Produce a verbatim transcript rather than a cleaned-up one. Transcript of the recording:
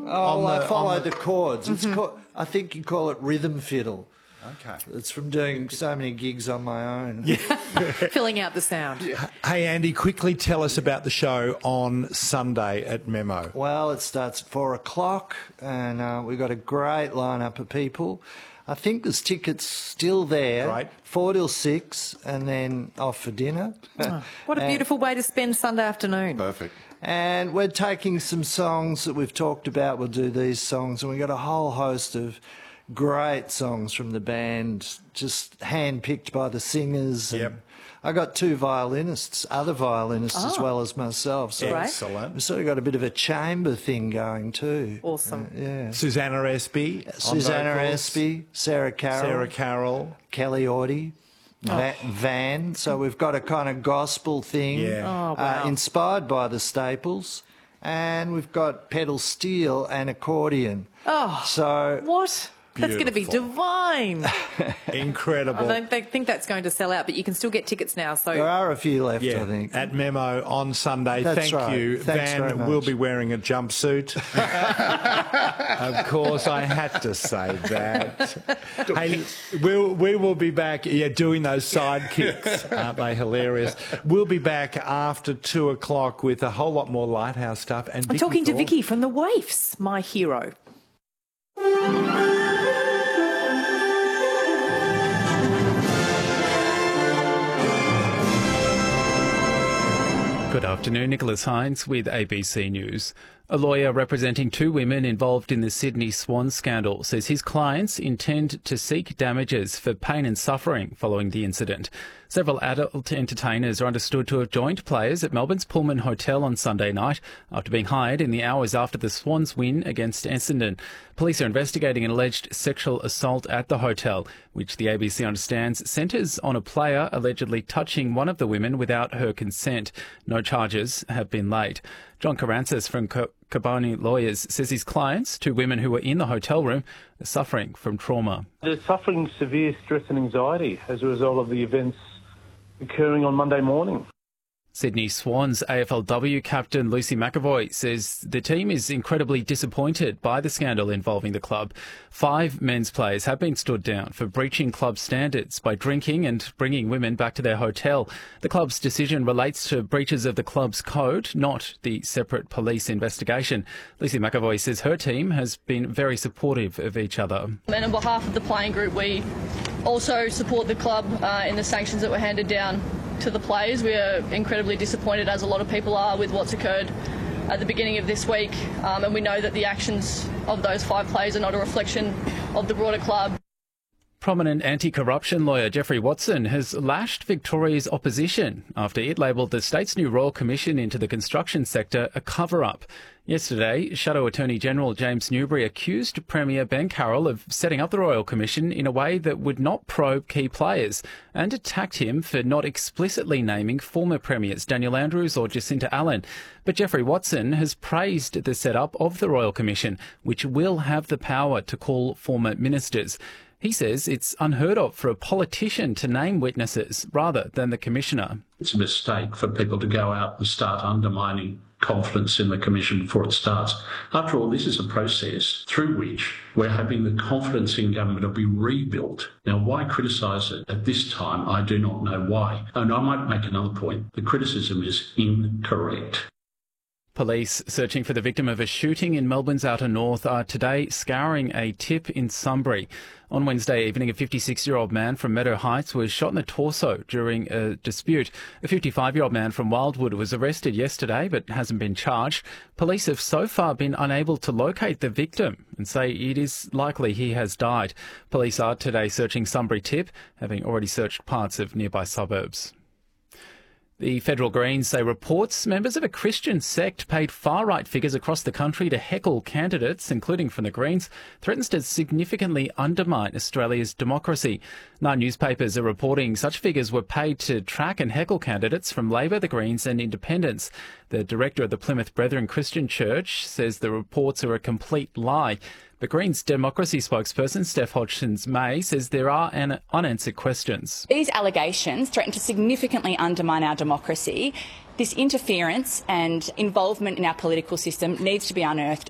Oh, on I the, follow on the, the chords. Mm-hmm. It's called, I think you call it rhythm fiddle. Okay. It's from doing so many gigs on my own. Filling out the sound. Hey, Andy, quickly tell us about the show on Sunday at Memo. Well, it starts at four o'clock, and uh, we've got a great lineup of people. I think there's tickets still there. Right. Four till six, and then off for dinner. Oh, what a beautiful way to spend Sunday afternoon. Perfect. And we're taking some songs that we've talked about. We'll do these songs, and we've got a whole host of great songs from the band, just hand-picked by the singers. Yep. And I got two violinists, other violinists as Oh. well as myself. So Right. Excellent. we've sort of got a bit of a chamber thing going too. Awesome. Uh, yeah. Susanna Espy. on Susanna vocals. Espy, Sarah Carroll, Sarah Carroll. Kelly Audie, Va- Van. So we've got a kind of gospel thing Yeah. Oh, wow. uh, inspired by the Staples. And we've got pedal steel and accordion. Oh, So what? That's going to be Beautiful. divine. Incredible. I don't think that's going to sell out, but you can still get tickets now. So there are a few left, Yeah, I think. at Memo on Sunday. That's Thank right. you. Thanks very Van much. will be wearing a jumpsuit. Of course, I had to say that. Hey, we'll, we will be back, yeah, doing those sidekicks. Aren't they hilarious? We'll be back after two o'clock with a whole lot more Lighthouse stuff. And I'm Vicky talking to Thorpe. Vicky from the Waifs, my hero. Good afternoon, Nicholas Hines with A B C News. A lawyer representing two women involved in the Sydney Swan scandal says his clients intend to seek damages for pain and suffering following the incident. Several adult entertainers are understood to have joined players at Melbourne's Pullman Hotel on Sunday night after being hired in the hours after the Swans' win against Essendon. Police are investigating an alleged sexual assault at the hotel, which the A B C understands centres on a player allegedly touching one of the women without her consent. No charges have been laid. John Carancis from Caboni Lawyers says his clients, two women who were in the hotel room, are suffering from trauma. They're suffering severe stress and anxiety as a result of the events occurring on Monday morning. Sydney Swans A F L W captain Lucy McAvoy says the team is incredibly disappointed by the scandal involving the club. Five men's players have been stood down for breaching club standards by drinking and bringing women back to their hotel. The club's decision relates to breaches of the club's code, not the separate police investigation. Lucy McAvoy says her team has been very supportive of each other. And on behalf of the playing group, we also support the club uh, in the sanctions that were handed down to the players. We are incredibly disappointed, as a lot of people are, with what's occurred at the beginning of this week, um, and we know that the actions of those five players are not a reflection of the broader club. Prominent anti-corruption lawyer Geoffrey Watson has lashed Victoria's opposition after it labelled the state's new Royal Commission into the construction sector a cover-up. Yesterday, Shadow Attorney-General James Newbury accused Premier Ben Carroll of setting up the Royal Commission in a way that would not probe key players and attacked him for not explicitly naming former premiers Daniel Andrews or Jacinta Allen. But Geoffrey Watson has praised the setup of the Royal Commission, which will have the power to call former ministers. He says it's unheard of for a politician to name witnesses rather than the Commissioner. It's a mistake for people to go out and start undermining confidence in the Commission before it starts. After all, this is a process through which we're hoping the confidence in government will be rebuilt. Now, why criticise it at this time? I do not know why. And I might make another point. The criticism is incorrect. Police searching for the victim of a shooting in Melbourne's outer north are today scouring a tip in Sunbury. On Wednesday evening, a fifty-six-year-old man from Meadow Heights was shot in the torso during a dispute. A fifty-five-year-old man from Wildwood was arrested yesterday but hasn't been charged. Police have so far been unable to locate the victim and say it is likely he has died. Police are today searching Sunbury tip, having already searched parts of nearby suburbs. The Federal Greens say reports members of a Christian sect paid far-right figures across the country to heckle candidates, including from the Greens, threatens to significantly undermine Australia's democracy. Nine newspapers are reporting such figures were paid to track and heckle candidates from Labor, the Greens and Independents. The director of the Plymouth Brethren Christian Church says the reports are a complete lie. The Greens democracy spokesperson, Steph Hodgson-May, says there are an unanswered questions. These allegations threaten to significantly undermine our democracy. This interference and involvement in our political system needs to be unearthed